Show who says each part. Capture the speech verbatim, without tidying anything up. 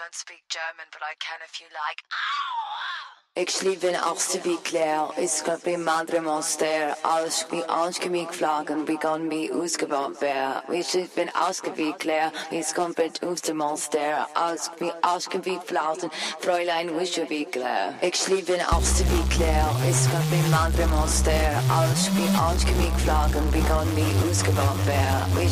Speaker 1: don't speak German, but I can if you like.
Speaker 2: Ik sliep in Achtste Claire, ik schat bij Madre Monster, als wie aanschemig vlagen, begon mij uitgebouwd weer. Ik sliep in Achtste Claire, ik schat bij Oeste Monster, als wie aanschemig vlagen, Fräulein wische wie Claire. Ik sliep in Achtste Claire, ik schat bij Madre Monster, als wie aanschemig vlagen, begon mij uitgebouwd weer. Ik